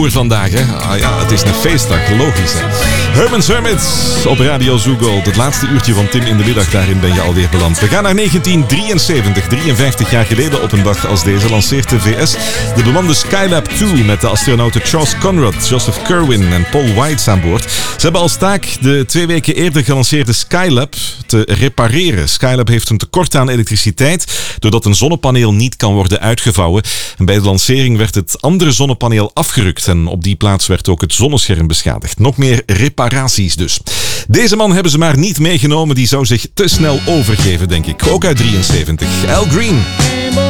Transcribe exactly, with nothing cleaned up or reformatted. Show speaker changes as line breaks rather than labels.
Vandaag, hè? Ah ja, het is een feestdag, logisch, hè? Herman's Hermits op Radio Zoo Gold. Het laatste uurtje van Tim in de middag, daarin ben je alweer beland. We gaan naar negentien drieënzeventig. drieënvijftig jaar geleden op een dag als deze lanceert de V S de bemande Skylab twee met de astronauten Charles Conrad, Joseph Kerwin en Paul Weitz aan boord. Ze hebben als taak de twee weken eerder gelanceerde Skylab te repareren. Skylab heeft een tekort aan elektriciteit doordat een zonnepaneel niet kan worden uitgevouwen. En bij de lancering werd het andere zonnepaneel afgerukt en op die plaats werd ook het zonnescherm beschadigd. Nog meer reparaties dus. Deze man hebben ze maar niet meegenomen, die zou zich te snel overgeven, denk ik. Ook uit drieënzeventig. Al Green.